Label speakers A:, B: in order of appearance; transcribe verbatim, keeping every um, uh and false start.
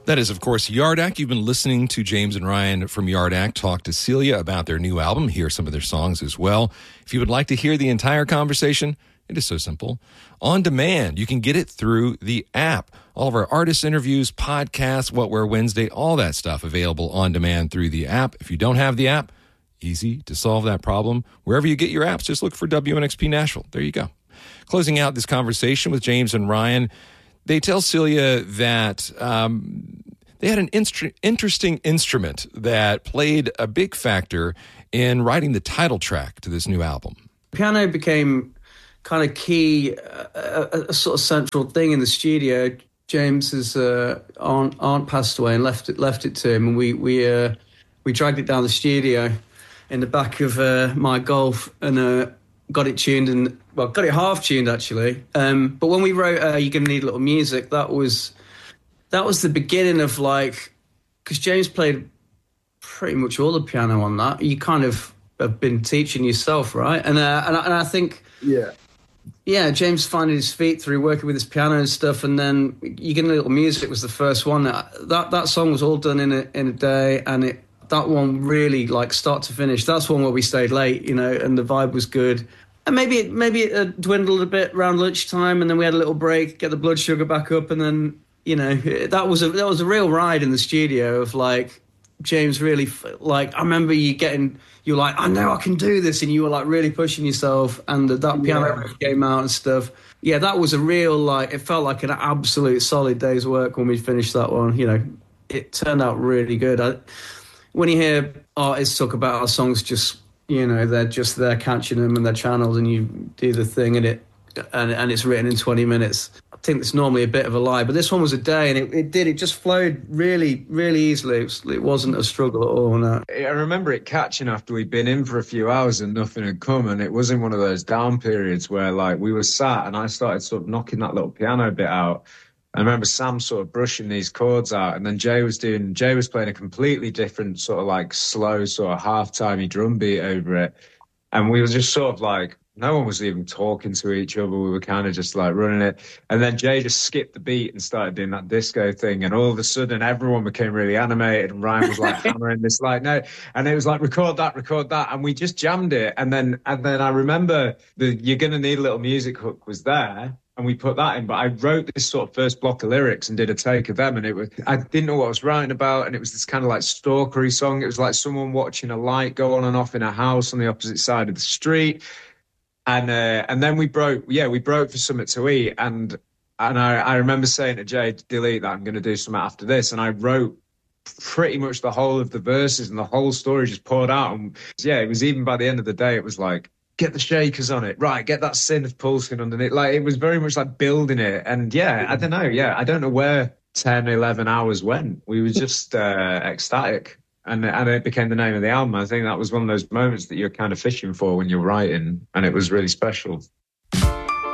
A: That is, of course, Yard Act. You've been listening to James and Ryan from Yard Act talk to Celia about their new album. Hear some of their songs as well. If you would like to hear the entire conversation, it is so simple. On demand, you can get it through the app. All of our artist interviews, podcasts, What Wear Wednesday, all that stuff available on demand through the app. If you don't have the app, easy to solve that problem. Wherever you get your apps, just look for W N X P Nashville. There you go. Closing out this conversation with James and Ryan, they tell Celia that um, they had an instru- interesting instrument that played a big factor in writing the title track to this new album.
B: Piano became kind of key, uh, a, a sort of central thing in the studio. James's uh, aunt, aunt passed away and left it left it to him, and we we uh, we dragged it down the studio in the back of uh, my Golf and uh, got it tuned and well, got it half tuned actually. Um, but when we wrote uh, "You're Gonna Need a Little Music," that was that was the beginning of like, because James played pretty much all the piano on that. You kind of have been teaching yourself, right? And uh, and, I, and I think
C: yeah,
B: yeah, James finding his feet through working with his piano and stuff. And then "You Gonna Need a Little Music" was the first one. That that, that song was all done in a in a day, and it that one really like start to finish. That's one where we stayed late, you know, and the vibe was good. And maybe it, maybe it uh, dwindled a bit around lunchtime, and then we had a little break, get the blood sugar back up, and then, you know, that was a that was a real ride in the studio of like James really like. I remember you getting you were like, I know I can do this, and you were like really pushing yourself, and the, that piano
C: yeah.
B: riff came out and stuff. Yeah, that was a real like. It felt like an absolute solid day's work when we finished that one. You know, it turned out really good. I, when you hear artists talk about our songs, just you know, they're just there catching them and they're channeled, and you do the thing and it and, and it's written in twenty minutes. I think it's normally a bit of a lie, but this one was a day, and it, it did. It just flowed really, really easily. It, was, it wasn't a struggle at all. No.
C: I remember it catching after we'd been in for a few hours and nothing had come, and it wasn't one of those down periods where like we were sat and I started sort of knocking that little piano bit out. I remember Sam sort of brushing these chords out, and then Jay was doing, Jay was playing a completely different sort of like slow sort of half-timey drum beat over it. And we were just sort of like, no one was even talking to each other. We were kind of just like running it. And then Jay just skipped the beat and started doing that disco thing. And all of a sudden everyone became really animated, and Ryan was like hammering this like note. And it was like, record that, record that. And we just jammed it. And then, and then I remember the "You're Gonna Need a Little Music" hook was there. And we put that in, but I wrote this sort of first block of lyrics and did a take of them, and it was, I didn't know what I was writing about, and it was this kind of like stalkery song. It was like someone watching a light go on and off in a house on the opposite side of the street. And uh, and then we broke, yeah, we broke for something to eat, and and I, I remember saying to Jay, delete that, I'm going to do something after this, and I wrote pretty much the whole of the verses, and the whole story just poured out. And yeah, it was even by the end of the day, it was like, get the shakers on it, right, get that synth pulsing underneath. Like, it was very much like building it. And yeah, I don't know, yeah, I don't know where ten, eleven hours went. We were just uh, ecstatic. And, and it became the name of the album. I think that was one of those moments that you're kind of fishing for when you're writing, and it was really special.